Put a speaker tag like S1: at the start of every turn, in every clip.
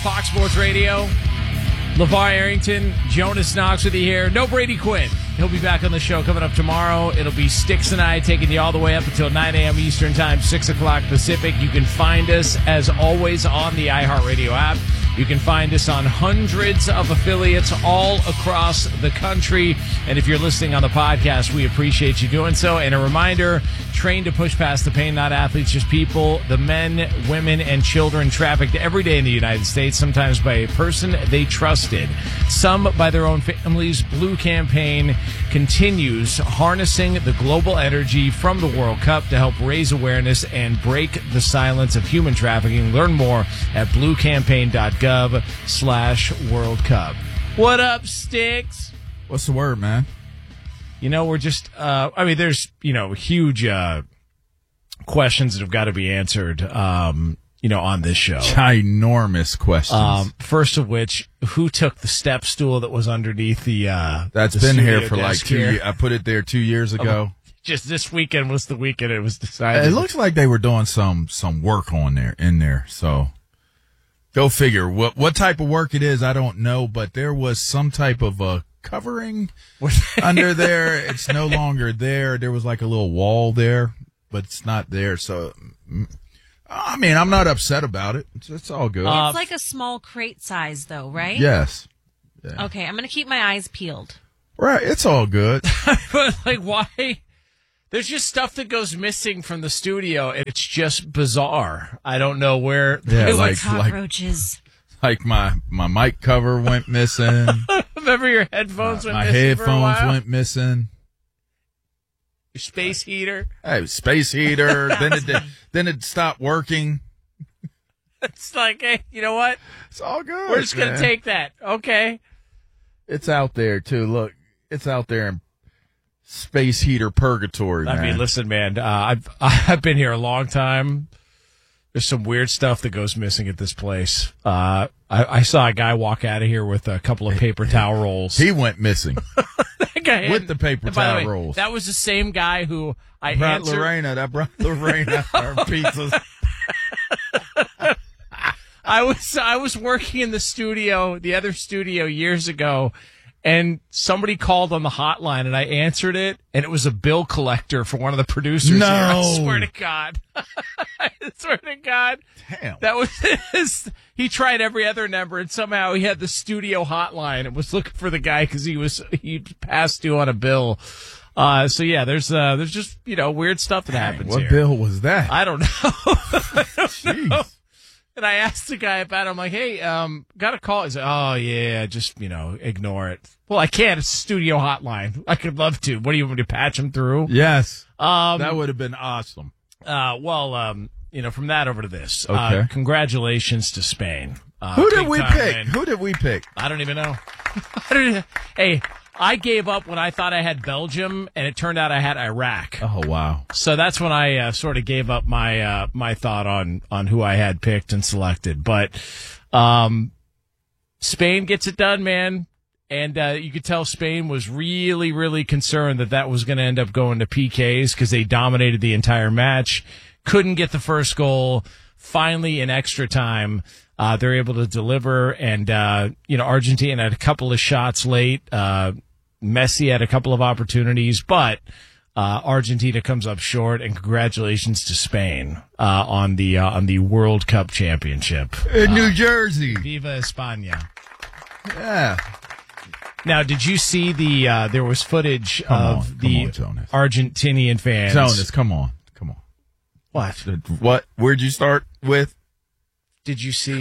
S1: Fox Sports Radio. LeVar Arrington, Jonas Knox with you here. No Brady Quinn. He'll be back on the show coming up tomorrow. It'll be Sticks and I taking you all the way up until 9 a.m. Eastern Time, 6 o'clock Pacific. You can find us, as always, on the iHeartRadio app. You can find us on hundreds of affiliates all across the country. And if you're listening on the podcast, we appreciate you doing so. And a reminder, train to push past the pain, not athletes, just people, the men, women, and children trafficked every day in the United States, sometimes by a person they trusted, some by their own families. Blue Campaign continues harnessing the global energy from the World Cup to help raise awareness and break the silence of human trafficking. Learn more at bluecampaign.gov/World Cup. What up, Sticks?
S2: What's the word, man?
S1: You know, we're just, there's, huge questions that have got to be answered, on this show.
S2: Ginormous questions.
S1: First of which, who took the step stool that was underneath the
S2: That's
S1: the
S2: been here
S1: studio
S2: for like
S1: desk
S2: 2
S1: here?
S2: years. I put it there 2 years ago.
S1: Just this weekend was the weekend it was decided.
S2: It looks like they were doing some work in there. So go figure. What type of work it is, I don't know, but there was some type of a covering under there. It's no longer there. There was like a little wall there, but it's not there. So, I mean, I'm not upset about it. It's all good.
S3: It's like a small crate size, though, right?
S2: Yes. Yeah.
S3: Okay, I'm going to keep my eyes peeled.
S2: Right. It's all good.
S1: But, why? There's just stuff that goes missing from the studio, and it's just bizarre. I don't know where.
S2: Yeah,
S3: like cockroaches.
S2: Like my mic cover went missing.
S1: Remember your headphones went
S2: my
S1: missing for a while?
S2: headphones went missing.
S1: Your space heater.
S2: Hey, space heater. then it stopped working.
S1: It's like, hey, you know what?
S2: It's all good.
S1: We're just going to take that. Okay.
S2: It's out there, too. Look, it's out there in space heater purgatory, man.
S1: I mean, listen, man, I've been here a long time. There's some weird stuff that goes missing at this place. I saw a guy walk out of here with a couple of paper towel rolls.
S2: He went missing.
S1: That guy
S2: with the paper towel rolls.
S1: That was the same guy who I
S2: brought
S1: answered.
S2: That brought Lorena our pizzas.
S1: I was working in the studio, the other studio years ago, and somebody called on the hotline, and I answered it, and it was a bill collector for one of the producers.
S2: No.
S1: Here. I swear to God. I swear to God.
S2: Damn.
S1: That was he tried every other number, and somehow he had the studio hotline and was looking for the guy because he passed due on a bill. So yeah, there's just, weird stuff that happens
S2: what
S1: here.
S2: bill was that?
S1: I don't know.
S2: Jeez.
S1: know. And I asked the guy about it. I'm like, hey, got a call. He's like, oh, yeah, just, ignore it. Well, I can't. It's a studio hotline. I could love to. What do you want me to patch him through?
S2: Yes. That would have been awesome.
S1: From that over to this.
S2: Okay.
S1: Congratulations to Spain.
S2: Who did we pick?
S1: Win.
S2: Who did we pick?
S1: I don't even know. Hey, I gave up when I thought I had Belgium, and it turned out I had Iraq.
S2: Oh, wow.
S1: So that's when I sort of gave up my my thought on who I had picked and selected. But Spain gets it done, man. And you could tell Spain was really, really concerned that was going to end up going to PKs because they dominated the entire match. Couldn't get the first goal. Finally, in extra time, they're able to deliver. And, Argentina had a couple of shots late. Messi had a couple of opportunities, but Argentina comes up short. And congratulations to Spain on the World Cup championship
S2: in New Jersey.
S1: Viva España!
S2: Yeah.
S1: Now, did you see there was footage of the Argentinian fans?
S2: Jonas, come on.
S1: What?
S2: What? Where'd you start with?
S1: Did you see?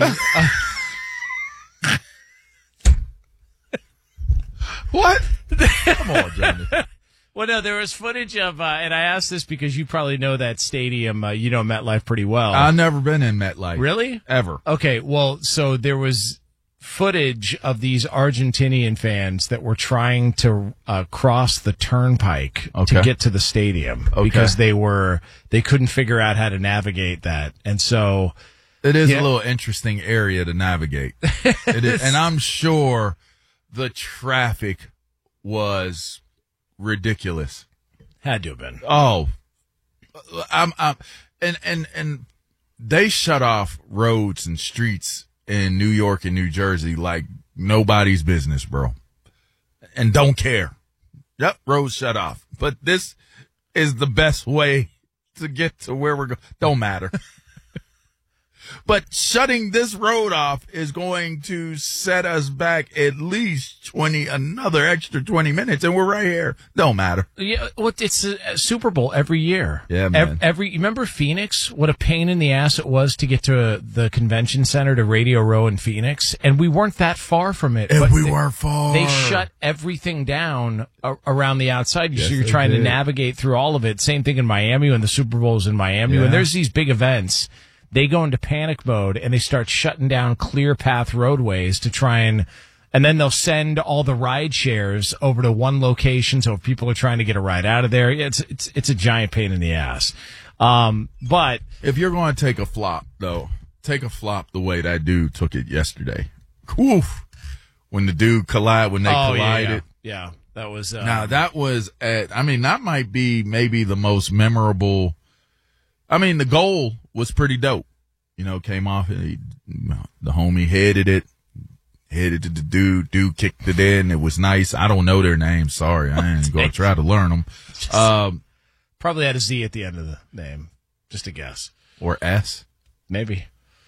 S2: What? Come on, Jonas.
S1: Well, no, there was footage of, and I asked this because you probably know that stadium, you know MetLife pretty well.
S2: I've never been in MetLife.
S1: Really?
S2: Ever.
S1: Okay, well, so there was footage of these Argentinian fans that were trying to cross the turnpike to get to the stadium because they couldn't figure out how to navigate that. And so
S2: it is a little interesting area to navigate. It is, and I'm sure the traffic was ridiculous.
S1: Had to have been.
S2: Oh, and they shut off roads and streets in New York and New Jersey like nobody's business, bro. And don't care. Yep, roads shut off. But this is the best way to get to where we're going. Don't matter. But shutting this road off is going to set us back at least another extra 20 minutes, and we're right here. Don't matter.
S1: Yeah, well, it's a Super Bowl every year.
S2: Yeah, man.
S1: You remember Phoenix? What a pain in the ass it was to get to the convention center to Radio Row in Phoenix, and we weren't that far from it.
S2: And we weren't far.
S1: They shut everything down around the outside,
S2: Yes,
S1: so you're trying to navigate through all of it. Same thing in Miami when the Super Bowl is in Miami.
S2: Yeah.
S1: When there's these big events, they go into panic mode and they start shutting down clear path roadways to try and then they'll send all the ride shares over to one location. So if people are trying to get a ride out of there, it's a giant pain in the ass. But
S2: if you're going to take a flop, though, take a flop the way that dude took it yesterday. Oof. When the dude collided.
S1: Yeah. That was,
S2: now that was that might be maybe the most memorable. I mean, the goal was pretty dope. You know, came off, the homie headed to the dude kicked it in. It was nice. I don't know their names. Sorry. I ain't going to try to learn them.
S1: Probably had a Z at the end of the name. Just a guess.
S2: Or S.
S1: Maybe.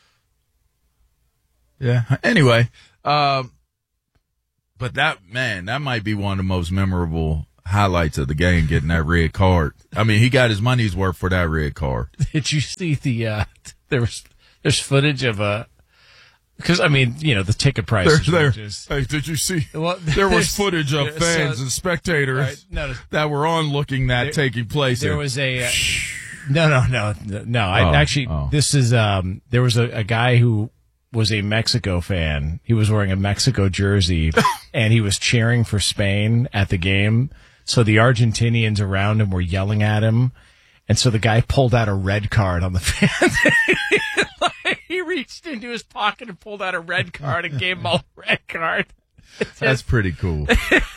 S2: Yeah. Anyway, but that might be one of the most memorable highlights of the game, getting that red card. I mean, he got his money's worth for that red card.
S1: Did you see there's footage of because I mean, you know, the ticket prices.
S2: Hey, did you see?
S1: Well,
S2: there was footage of fans and spectators that were on looking that taking place.
S1: There was a no. This is there was a guy who was a Mexico fan. He was wearing a Mexico jersey and he was cheering for Spain at the game. So the Argentinians around him were yelling at him. And so the guy pulled out a red card on the fans. He reached into his pocket and pulled out a red card and gave him a red card.
S2: That's pretty cool.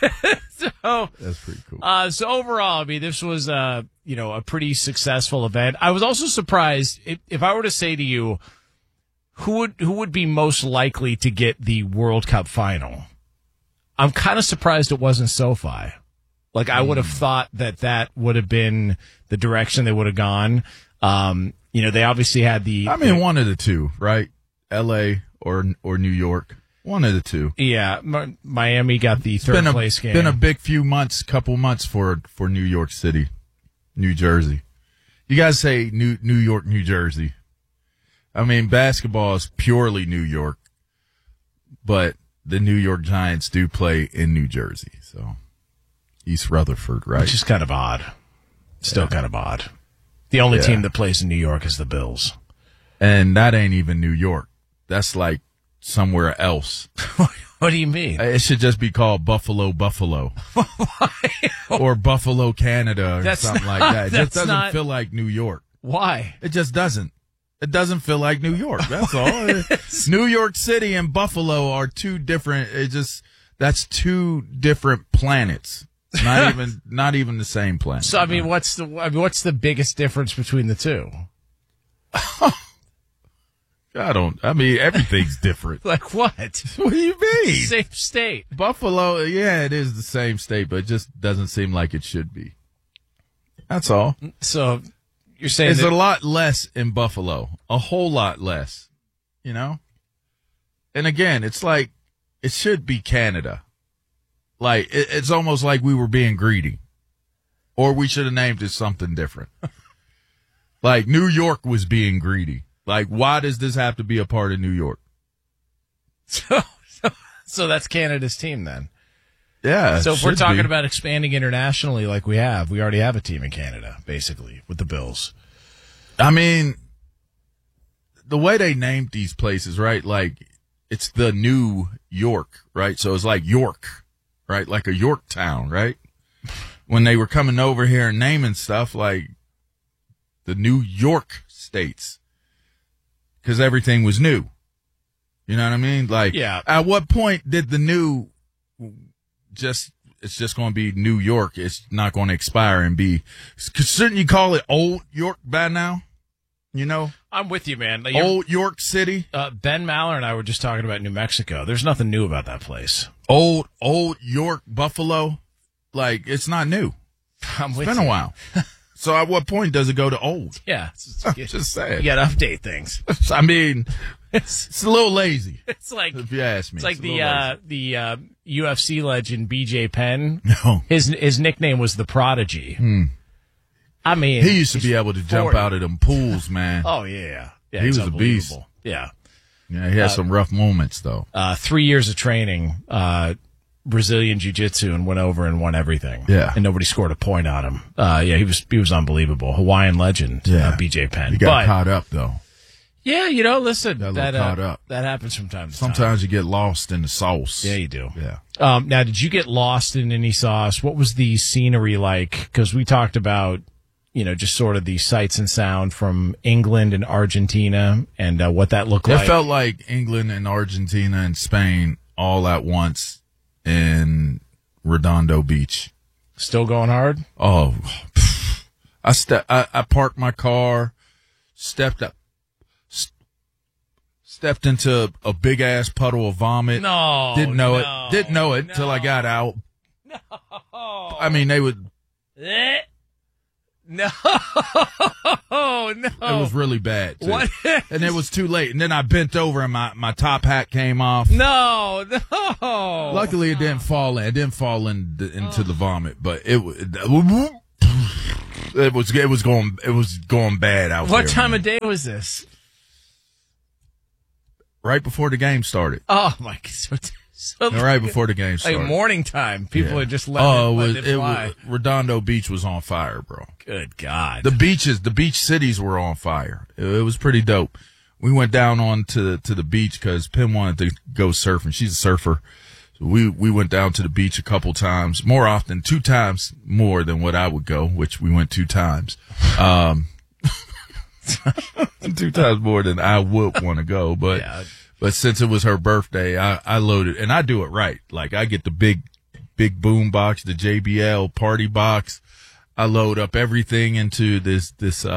S1: That's pretty cool. So overall, I mean, this was, a pretty successful event. I was also surprised if I were to say to you, who would be most likely to get the World Cup final? I'm kind of surprised it wasn't SoFi. Like, I would have thought that would have been the direction they would have gone. They obviously had
S2: one of the two, right? L.A. or New York. One of the two.
S1: Yeah, Miami got the third place game.
S2: Been a big couple months for New York City, New Jersey. You guys say New York, New Jersey. I mean, basketball is purely New York, but the New York Giants do play in New Jersey, so East Rutherford, right?
S1: Which is kind of odd. Still kind of odd. The only team that plays in New York is the Bills.
S2: And that ain't even New York. That's like somewhere else.
S1: What do you mean?
S2: It should just be called Buffalo.
S1: Why?
S2: Or Buffalo, Canada, or something like that. It just doesn't feel like New York.
S1: Why?
S2: It just doesn't. It doesn't feel like New York. That's all. New York City and Buffalo are two different. That's two different planets. Not even the same planet.
S1: So I mean, what's the biggest difference between the two?
S2: Everything's different.
S1: Like what?
S2: What do you mean?
S1: Same state.
S2: Buffalo, yeah, it is the same state, but it just doesn't seem like it should be. That's all.
S1: So you're saying
S2: there's a lot less in Buffalo, a whole lot less, you know? And again, it's like, it should be Canada. Like, it's almost like we were being greedy. Or we should have named it something different. Like, New York was being greedy. Like, why does this have to be a part of New York?
S1: So that's Canada's team then.
S2: Yeah.
S1: So if we're talking about expanding internationally like we already have a team in Canada, basically, with the Bills.
S2: I mean, the way they named these places, right? Like, it's the New York, right? So it's like York, right? Like a Yorktown, right? When they were coming over here and naming stuff like the New York states, because everything was new. You know what I mean? Like, At what point did the new it's just going to be New York? It's not going to expire and be, shouldn't you call it Old York by now? You know,
S1: I'm with you, man.
S2: Old York City.
S1: Ben Maller and I were just talking about New Mexico. There's nothing new about that place.
S2: Old York Buffalo. Like, it's not new.
S1: I'm with
S2: It's been a while. So at what point does it go to old?
S1: Yeah.
S2: Just saying.
S1: You got to update things.
S2: I mean, it's a little lazy.
S1: It's like,
S2: if you ask me.
S1: It's like the UFC legend BJ Penn.
S2: No.
S1: His nickname was the Prodigy. I mean,
S2: He used to be able to jump out of them pools, man.
S1: Oh yeah. Yeah,
S2: He
S1: he's
S2: was a beast.
S1: unbelievable. Yeah.
S2: Yeah, he had some rough moments, though.
S1: 3 years of training, Brazilian jiu-jitsu, and went over and won everything.
S2: Yeah.
S1: And nobody scored a point on him. He was unbelievable. Hawaiian legend, BJ Penn.
S2: He got caught up, though.
S1: Yeah, listen,
S2: Got caught up.
S1: That happens from time to time.
S2: Sometimes you get lost in the sauce.
S1: Yeah, you do.
S2: Yeah.
S1: Now, did you get lost in any sauce? What was the scenery like? Because we talked about, just sort of the sights and sound from England and Argentina and what that looked like.
S2: It felt like England and Argentina and Spain all at once in Redondo Beach.
S1: Still going hard?
S2: Oh, I parked my car, stepped into a big ass puddle of vomit.
S1: No.
S2: Didn't know it till I got out.
S1: No.
S2: I mean, they would.
S1: No.
S2: It was really bad, too.
S1: What?
S2: And it was too late. And then I bent over and my top hat came off.
S1: No.
S2: Luckily, it didn't fall in. It didn't fall into the vomit, but it was going bad out there.
S1: What time of day was this?
S2: Right before the game started.
S1: Oh my God! So
S2: Right before the game started.
S1: Like morning time. People are just letting it fly.
S2: Redondo Beach was on fire, bro.
S1: Good God.
S2: The beach cities were on fire. It was pretty dope. We went down on to the beach because Pim wanted to go surfing. She's a surfer. So we went down to the beach a couple times, more often, 2 times more than what I would go, which we went 2 times. 2 times more than I would want to go, but since it was her birthday, I loaded, and I do it right. Like, I get the big boom box, the JBL party box. I load up everything into this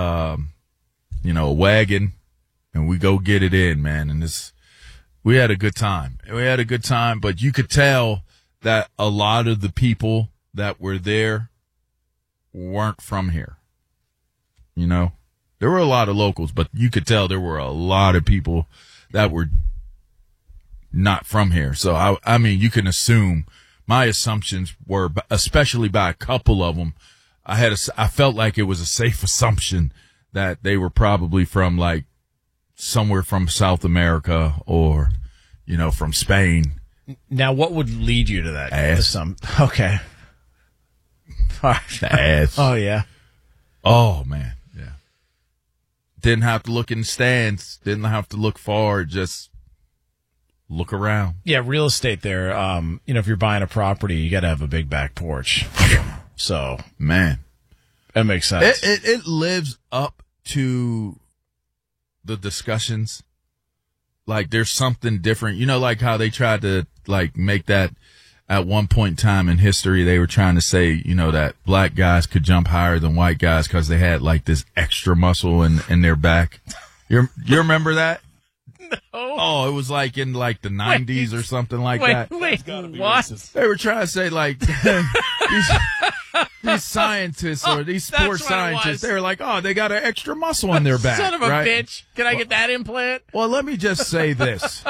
S2: wagon, and we go get it in, man. And we had a good time. But you could tell that a lot of the people that were there weren't from here. There were a lot of locals, but you could tell there were a lot of people that were not from here. So, I mean, you can assume my assumptions were, especially by a couple of them, I felt like it was a safe assumption that they were probably from like somewhere from South America or, from Spain.
S1: Now, what would lead you to that?
S2: Ass.
S1: Okay.
S2: Ass.
S1: Oh, yeah.
S2: Oh, man. Yeah. Didn't have to look in the stands. Didn't have to look far. Just look around.
S1: Yeah, real estate there. If you're buying a property, you got to have a big back porch. So,
S2: man,
S1: that makes sense.
S2: It lives up to the discussions. Like, there's something different. Like how they tried to like make that at one point in time in history. They were trying to say, that black guys could jump higher than white guys because they had like this extra muscle in their back. You remember that?
S1: No.
S2: Oh, it was like in like the 90s or something like that.
S1: Wait, what?
S2: They were trying to say like these scientists or these sports scientists, they were like, oh, they got an extra muscle in their back.
S1: Son of a bitch. Can I get that implant?
S2: Well, let me just say this.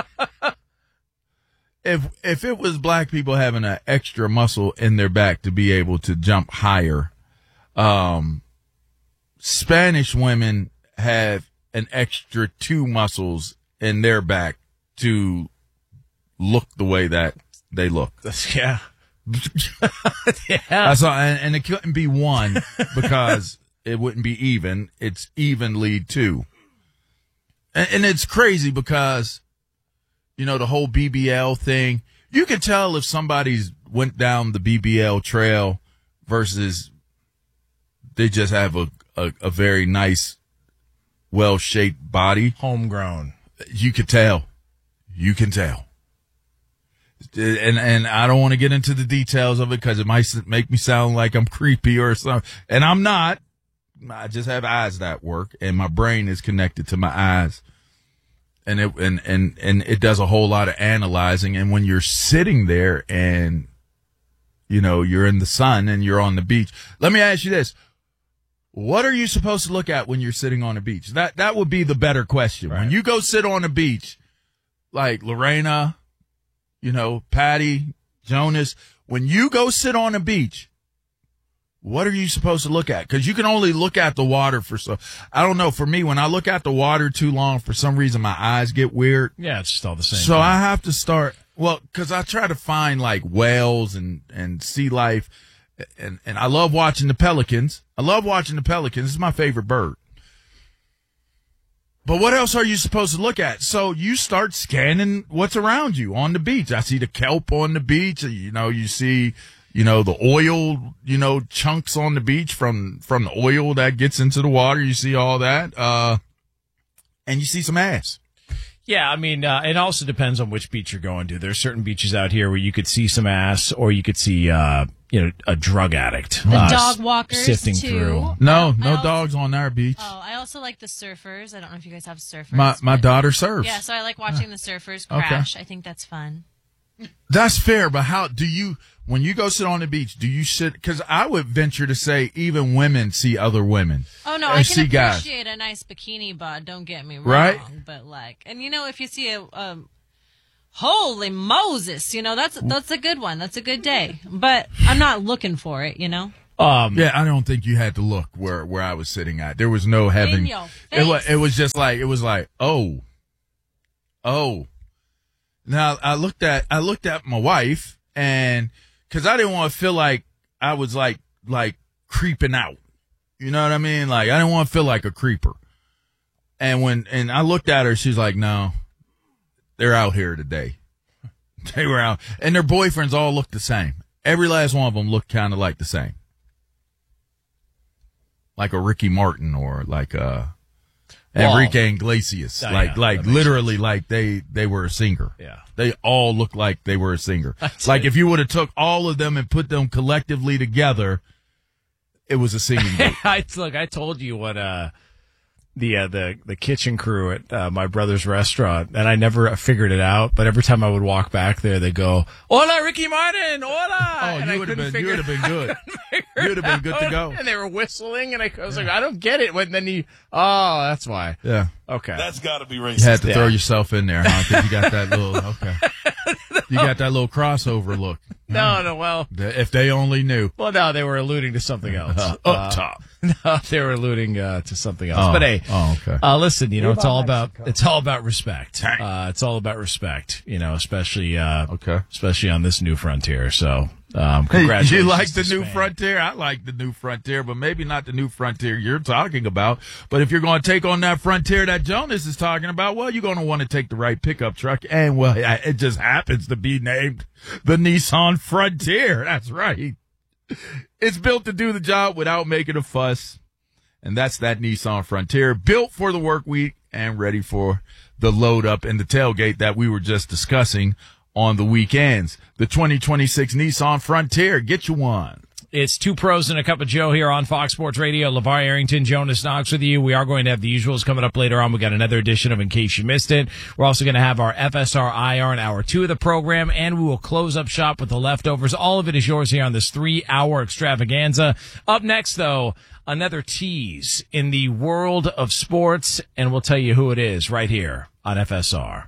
S2: If it was black people having an extra muscle in their back to be able to jump higher, Spanish women have an extra 2 muscles in their back to look the way that they look.
S1: Yeah.
S2: I saw, and it couldn't be 1 because it wouldn't be even. It's evenly 2. And it's crazy because, the whole BBL thing, you can tell if somebody's went down the BBL trail versus they just have a very nice, well-shaped body.
S1: Homegrown.
S2: You could tell. You can tell. And I don't want to get into the details of it because it might make me sound like I'm creepy or something. And I'm not. I just have eyes that work, and my brain is connected to my eyes. And it does a whole lot of analyzing. And when you're sitting there and, you're in the sun and you're on the beach, let me ask you this. What are you supposed to look at when you're sitting on a beach? That would be the better question. Right. When you go sit on a beach, like Lorena, Patty, Jonas, when you go sit on a beach, what are you supposed to look at? Because you can only look at the water I don't know. For me, when I look at the water too long, for some reason, my eyes get weird.
S1: Yeah, it's just all the same.
S2: So I have to start, because I try to find like whales and sea life. And I love watching the pelicans. It's my favorite bird. But what else are you supposed to look at? So you start scanning what's around you on the beach. I see the kelp on the beach. You see, the oil, chunks on the beach from the oil that gets into the water. You see all that. And you see some ass.
S1: Yeah, I mean, it also depends on which beach you're going to. There's certain beaches out here where you could see some ass, or you could see, a drug addict.
S3: The dog walkers,
S1: sifting
S3: too.
S1: through.
S2: No dogs on our beach.
S3: Oh, I also like the surfers. I don't know if you guys have surfers.
S2: My daughter surfs.
S3: Yeah, so I like watching the surfers crash. Okay. I think that's fun.
S2: That's fair, but how do you, when you go sit on the beach, do you sit, because I would venture to say even women see other women.
S3: Oh, no, I can appreciate a nice bikini bod, don't get me wrong.
S2: Right?
S3: But and if you see holy Moses, that's a good one. That's a good day. But I'm not looking for it,
S2: Yeah, I don't think you had to look where I was sitting at. There was no heaven. It was just like, oh. Now I looked at my wife, and because I didn't want to feel like I was like creeping out. You know what I mean? Like I didn't want to feel like a creeper. And I looked at her, she's like, no, they're out here today. They were out, and their boyfriends all looked the same. Every last one of them looked kind of like the same, like a Ricky Martin or like a Enrique Iglesias, literally, like they were a singer.
S1: Yeah,
S2: they all looked like they were a singer. Like if you would have took all of them and put them collectively together, it was a singing group.
S1: I told you what the kitchen crew at my brother's restaurant, and I never figured it out. But every time I would walk back there, they go, "Hola, Ricky Martin, hola!"
S2: Oh, you would have been good. You would have been good to go.
S1: And they were whistling, and I was like, "I don't get it." And then that's why.
S2: Yeah.
S1: Okay.
S4: That's got to be racist.
S2: You had to throw yourself in there, huh? Because you got that little you got that little crossover look.
S1: No. Well,
S2: if they only knew.
S1: Well, no, they were alluding to something else.
S2: Up top.
S1: No, they were alluding to something else. But hey,
S2: okay.
S1: Listen, it's all about respect. It's all about respect. Especially especially on this new frontier. So, congratulations.
S2: You like the new frontier? I like the new frontier, but maybe not the new frontier you're talking about. But if you're going to take on that frontier that Jonas is talking about, well, you're going to want to take the right pickup truck, and well, it just happens to be named the Nissan Frontier. That's right. It's built to do the job without making a fuss. And that's that Nissan Frontier, built for the work week and ready for the load up and the tailgate that we were just discussing on the weekends. The 2026 Nissan Frontier, get you one.
S1: It's Two Pros and a Cup of Joe here on Fox Sports Radio. LeVar Arrington, Jonas Knox with you. We are going to have the usuals coming up later on. We got another edition of In Case You Missed It. We're also going to have our FSR IR in hour 2 of the program, and we will close up shop with the leftovers. All of it is yours here on this 3-hour extravaganza. Up next, though, another tease in the world of sports, and we'll tell you who it is right here on FSR.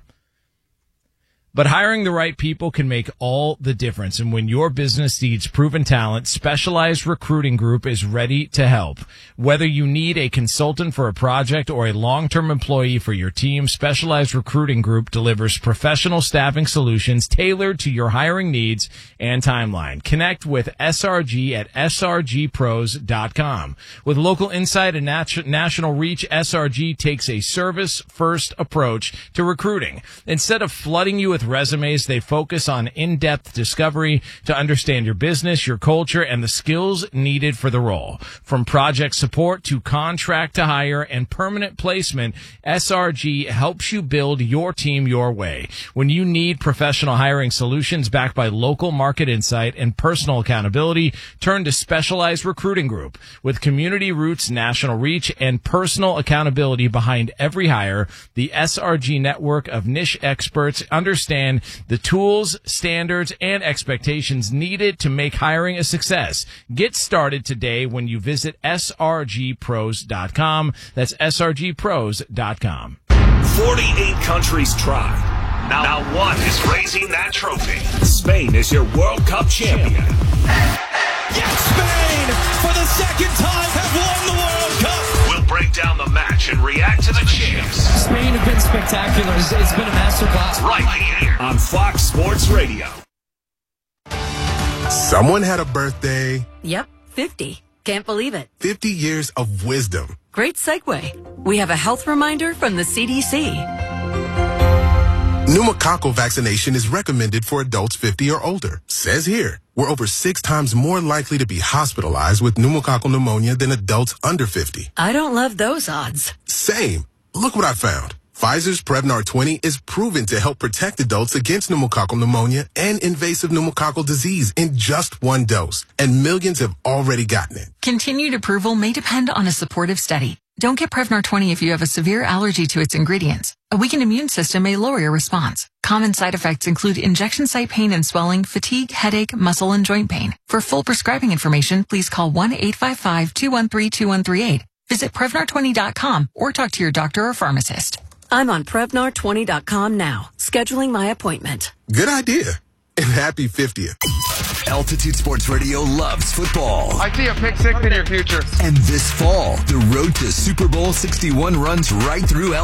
S1: But hiring the right people can make all the difference. And when your business needs proven talent, Specialized Recruiting Group is ready to help. Whether you need a consultant for a project or a long-term employee for your team, Specialized Recruiting Group delivers professional staffing solutions tailored to your hiring needs and timeline. Connect with SRG at srgpros.com. With local insight and national reach, SRG takes a service-first approach to recruiting. Instead of flooding you with with resumes, they focus on in-depth discovery to understand your business, your culture, and the skills needed for the role. From project support to contract to hire and permanent placement, SRG helps you build your team your way. When you need professional hiring solutions backed by local market insight and personal accountability, turn to Specialized Recruiting Group. With community roots, national reach, and personal accountability behind every hire, the SRG network of niche experts understand the tools, standards, and expectations needed to make hiring a success. Get started today when you visit srgpros.com. That's srgpros.com.
S4: 48 countries tried. Now one is raising that trophy. Spain is your World Cup champion.
S5: Yes, Spain, for the second time, have won the World Cup.
S4: We'll break down the match and react to the champs.
S5: Spain have been spectacular. It's been a masterclass.
S4: Right here on Fox Sports Radio.
S6: Someone had a birthday.
S7: Yep, 50. Can't believe it.
S6: 50 years of wisdom.
S7: Great segue. We have a health reminder from the CDC.
S6: Pneumococcal vaccination is recommended for adults 50 or older. Says here, we're over 6 times more likely to be hospitalized with pneumococcal pneumonia than adults under 50.
S7: I don't love those odds.
S6: Same. Look what I found. Pfizer's Prevnar 20 is proven to help protect adults against pneumococcal pneumonia and invasive pneumococcal disease in just 1 dose. And millions have already gotten it.
S8: Continued approval may depend on a supportive study. Don't get Prevnar 20 if you have a severe allergy to its ingredients. A weakened immune system may lower your response. Common side effects include injection site pain and swelling, fatigue, headache, muscle, and joint pain. For full prescribing information, please call 1-855-213-2138. Visit Prevnar20.com or talk to your doctor or pharmacist.
S7: I'm on Prevnar20.com now, scheduling my appointment.
S6: Good idea. And happy 50th.
S9: Altitude Sports Radio loves football.
S10: I see a pick six in your future.
S9: And this fall, the road to Super Bowl 61 runs right through